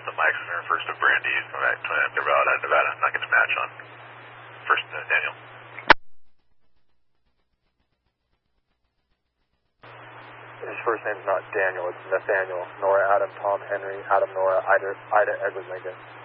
the mics in there, first to Brandy, Nevada, not getting a match on. First, Daniel. His first name's not Daniel, it's Nathaniel. Nora, Adam, Tom, Henry, Adam, Nora, Ida, Edward, Lincoln.